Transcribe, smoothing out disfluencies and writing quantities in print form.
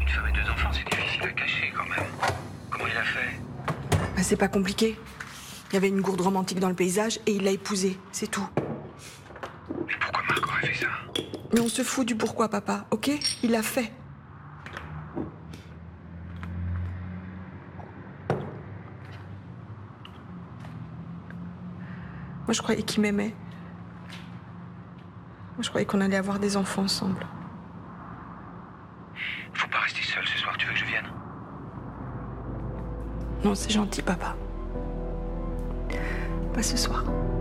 femme et 2 enfants, c'est difficile à cacher quand même. Comment il a fait? Bah, c'est pas compliqué. Il y avait une gourde romantique dans le paysage et il l'a épousée, c'est tout. Mais pourquoi Marc aurait fait ça? Mais on se fout du pourquoi, papa, ok? Il l'a fait. Moi, je croyais qu'il m'aimait. Moi, je croyais qu'on allait avoir des enfants ensemble. Faut pas rester seul ce soir, tu veux que je vienne? Non, c'est gentil, papa. Pas ce soir.